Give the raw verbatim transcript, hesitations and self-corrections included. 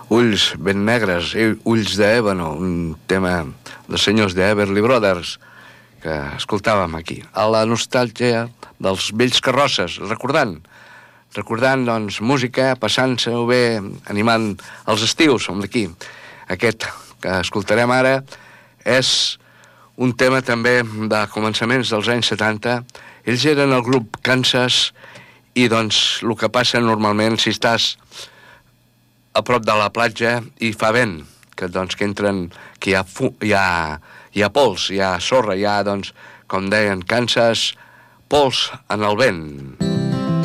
Ulls ben negres, ulls d'ébano, un tema dels senyors de Everly Brothers que escoltàvem aquí. A la nostàlgia dels vells carrosses, recordant, recordant, doncs, música, passant-se-ho bé, animant els estius, som d'aquí. Aquest que escoltarem ara és un tema també de començaments dels anys setanta. Ells eren el grup Kansas i, doncs, el que passa normalment si estàs a prop de la platja i fa vent, que doncs que entren, que hi ha, fu, hi ha, hi ha pols, hi ha sorra, hi ha, doncs, com deien, Kansas, pols en el vent.